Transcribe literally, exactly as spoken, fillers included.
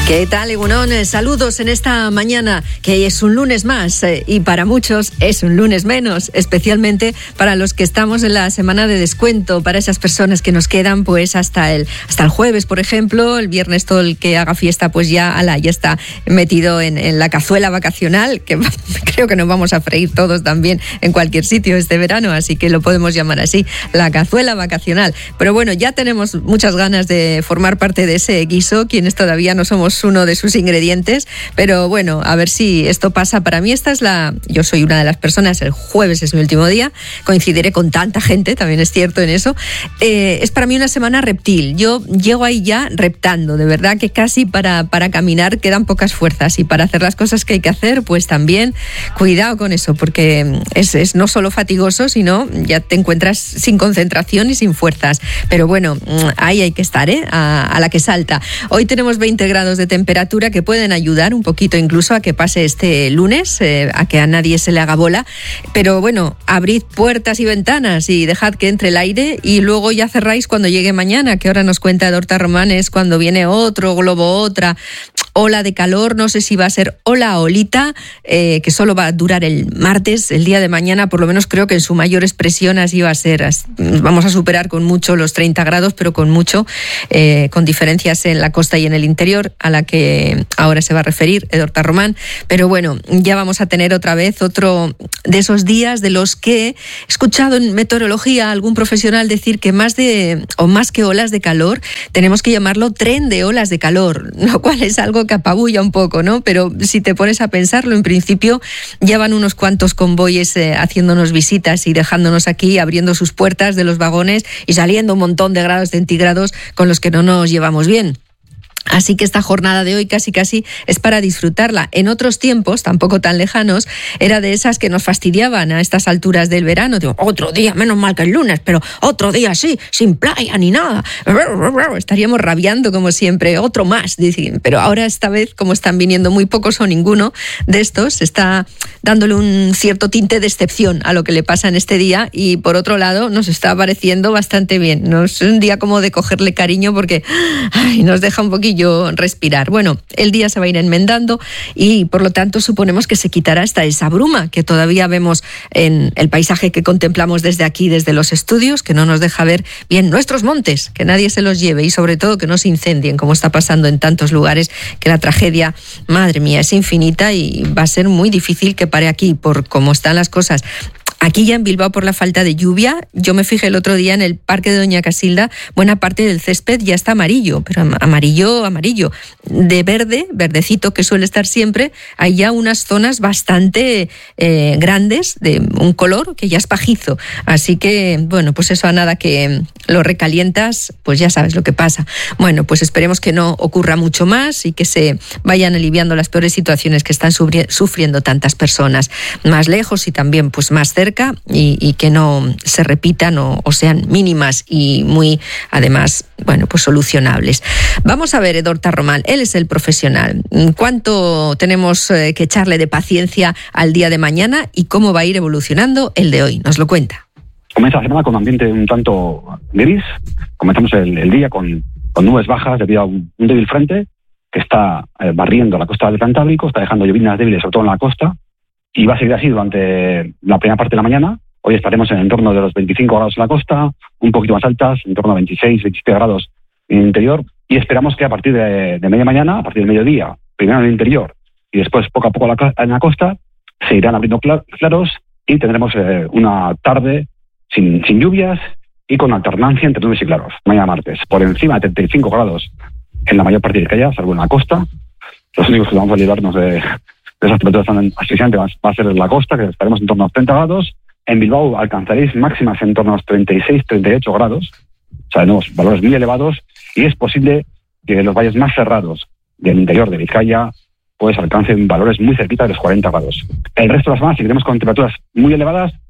¿Qué tal, Egunon? Saludos en esta mañana, que es un lunes más eh, y para muchos es un lunes menos, especialmente para los que estamos en la semana de descuento, para esas personas que nos quedan pues hasta el hasta el jueves, por ejemplo. El viernes todo el que haga fiesta pues ya, ala, ya está metido en, en la cazuela vacacional, que creo que nos vamos a freír todos también en cualquier sitio este verano, así que lo podemos llamar así, la cazuela vacacional. Pero bueno, ya tenemos muchas ganas de formar parte de ese guiso, quienes todavía no somos uno de sus ingredientes, pero bueno, a ver si esto pasa. Para mí esta es la... Yo soy una de las personas, el jueves es mi último día, coincidiré con tanta gente, también es cierto en eso. Eh, es para mí una semana reptil. Yo llego ahí ya reptando, de verdad que casi para, para caminar quedan pocas fuerzas y para hacer las cosas que hay que hacer, pues también cuidado con eso, porque es, es no solo fatigoso, sino ya te encuentras sin concentración y sin fuerzas. Pero bueno, ahí hay que estar, ¿eh? A, a la que salta. Hoy tenemos veinte grados de temperatura que pueden ayudar un poquito incluso a que pase este lunes, eh, a que a nadie se le haga bola, pero bueno, abrid puertas y ventanas y dejad que entre el aire y luego ya cerráis cuando llegue mañana, que ahora nos cuenta Dorta Román, es cuando viene otro globo, otra ola de calor. No sé si va a ser ola o olita, eh, que solo va a durar el martes, el día de mañana, por lo menos creo que en su mayor expresión así va a ser. Vamos a superar con mucho los treinta grados, pero con mucho, eh, con diferencias en la costa y en el interior, a la que ahora se va a referir Dorta Román. Pero bueno, ya vamos a tener otra vez otro de esos días de los que he escuchado en meteorología a algún profesional decir que más de, o más que olas de calor, tenemos que llamarlo tren de olas de calor, lo cual es algo que apabulla un poco, ¿no? Pero si te pones a pensarlo, en principio ya van unos cuantos convoyes eh, haciéndonos visitas y dejándonos aquí, abriendo sus puertas de los vagones y saliendo un montón de grados centígrados con los que no nos llevamos bien. Así que esta jornada de hoy casi casi es para disfrutarla. En otros tiempos, tampoco tan lejanos, era de esas que nos fastidiaban a estas alturas del verano. Digo, otro día, menos mal que el lunes, pero otro día sí, sin playa ni nada. Estaríamos rabiando como siempre, otro más. Pero ahora esta vez, como están viniendo muy pocos o ninguno de estos, está dándole un cierto tinte de excepción a lo que le pasa en este día y por otro lado nos está pareciendo bastante bien. No es un día como de cogerle cariño porque ay, nos deja un poquillo respirar. Bueno, el día se va a ir enmendando y por lo tanto suponemos que se quitará hasta esa bruma que todavía vemos en el paisaje que contemplamos desde aquí, desde los estudios, que no nos deja ver bien nuestros montes, que nadie se los lleve y sobre todo que no se incendien, como está pasando en tantos lugares, que la tragedia, madre mía, es infinita y va a ser muy difícil que pare aquí por cómo están las cosas. Aquí ya en Bilbao, por la falta de lluvia, yo me fijé el otro día en el Parque de Doña Casilda, buena parte del césped ya está amarillo, pero amarillo, amarillo. De verde, verdecito que suele estar siempre, hay ya unas zonas bastante eh, grandes de un color que ya es pajizo. Así que, bueno, pues eso a nada que lo recalientas, pues ya sabes lo que pasa. Bueno, pues esperemos que no ocurra mucho más y que se vayan aliviando las peores situaciones que están sufriendo tantas personas más lejos y también pues más cerca. Y, y que no se repitan o, o sean mínimas y muy, además, bueno, pues solucionables. Vamos a ver, Dorta Román, él es el profesional. ¿Cuánto tenemos eh, que echarle de paciencia al día de mañana y cómo va a ir evolucionando el de hoy? Nos lo cuenta. Comienza la semana con un ambiente un tanto gris. Comenzamos el, el día con, con nubes bajas debido a un, un débil frente que está eh, barriendo la costa del Cantábrico, está dejando llovinas débiles sobre todo en la costa. Y va a seguir así durante la primera parte de la mañana. Hoy estaremos en el entorno de los veinticinco grados en la costa, un poquito más altas, en torno a veintiséis, veintisiete grados en el interior. Y esperamos que a partir de, de media mañana, a partir del mediodía, primero en el interior y después poco a poco en la costa, se irán abriendo claros y tendremos eh, una tarde sin, sin lluvias y con alternancia entre nubes y claros. Mañana martes, por encima de treinta y cinco grados en la mayor parte de Vizcaya, salvo en la costa. Los únicos que vamos a librarnos de... de esas temperaturas tan asfixiantes va a ser en la costa, que estaremos en torno a los treinta grados. En Bilbao alcanzaréis máximas en torno a los treinta y seis, treinta y ocho grados. O sea, tenemos valores muy elevados y es posible que los valles más cerrados del interior de Vizcaya pues alcancen valores muy cerquita de los cuarenta grados. El resto de las semanas seguiremos con temperaturas muy elevadas